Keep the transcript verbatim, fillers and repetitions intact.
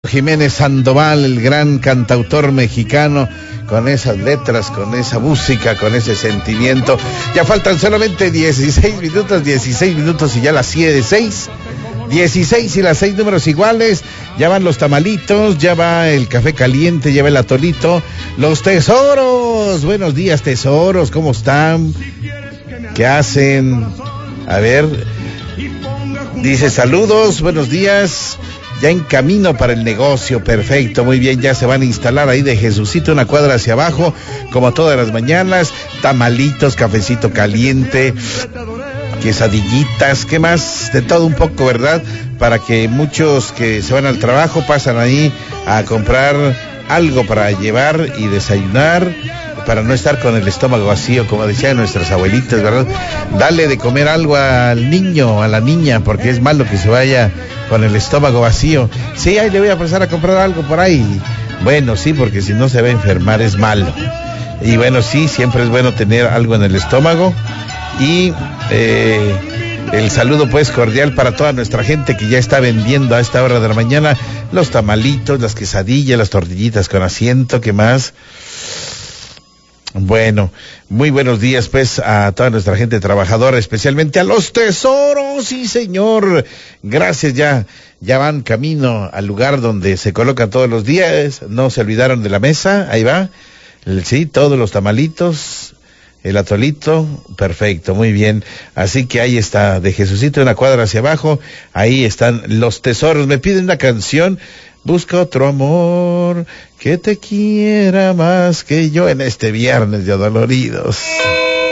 Jiménez Sandoval, el gran cantautor mexicano, con esas letras, con esa música, con ese sentimiento. Ya faltan solamente dieciséis minutos, dieciséis minutos y ya las siete, seis. dieciséis y las seis números iguales. Ya van los tamalitos, ya va el café caliente, ya va el atolito. Los tesoros, buenos días tesoros, ¿cómo están? ¿Qué hacen? A ver, dice saludos, buenos días. Ya en camino para el negocio, perfecto, muy bien, ya se van a instalar ahí de Jesucito, una cuadra hacia abajo, como todas las mañanas, tamalitos, cafecito caliente, quesadillitas, ¿qué más? De todo un poco, ¿verdad? Para que muchos que se van al trabajo pasan ahí a comprar algo para llevar y desayunar, para no estar con el estómago vacío, como decían nuestras abuelitas, ¿verdad? Dale de comer algo al niño, a la niña, porque es malo que se vaya con el estómago vacío. Sí, ahí le voy a pasar a comprar algo por ahí. Bueno, sí, porque si no se va a enfermar, es malo. Y bueno, sí, siempre es bueno tener algo en el estómago. Y eh, el saludo pues cordial para toda nuestra gente que ya está vendiendo a esta hora de la mañana los tamalitos, las quesadillas, las tortillitas con asiento, ¿qué más? Bueno, muy buenos días pues a toda nuestra gente trabajadora, especialmente a los tesoros, sí señor, gracias, ya, ya van camino al lugar donde se colocan todos los días, no se olvidaron de la mesa, ahí va, el, sí, todos los tamalitos, el atolito, perfecto, muy bien, así que ahí está, de Jesucito una cuadra hacia abajo, ahí están los tesoros. Me piden una canción, busca otro amor que te quiera más que yo, en este viernes de adoloridos.